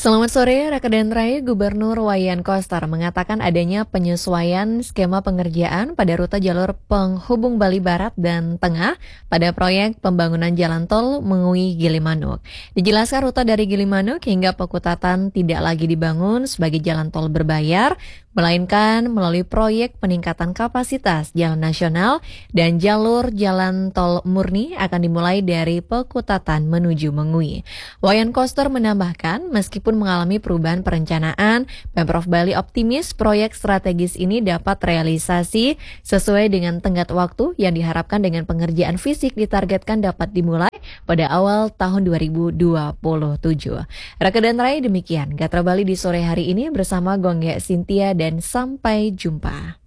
Selamat sore, Rekan Rai. Gubernur Wayan Koster mengatakan adanya penyesuaian skema pengerjaan pada rute jalur penghubung Bali Barat dan Tengah pada proyek pembangunan jalan tol Mengui Gilimanuk. Dijelaskan rute dari Gilimanuk hingga Pekutatan tidak lagi dibangun sebagai jalan tol berbayar, melainkan melalui proyek peningkatan kapasitas jalan nasional dan jalur jalan tol murni akan dimulai dari Pekutatan menuju Mengui. Wayan Koster menambahkan, meskipun mengalami perubahan perencanaan, Pemprov Bali optimis proyek strategis ini dapat realisasi sesuai dengan tenggat waktu yang diharapkan dengan pengerjaan fisik ditargetkan dapat dimulai pada awal tahun 2027. Rekan Rai, demikian Gatra Bali di sore hari ini bersama Gongge Cynthia dan sampai jumpa.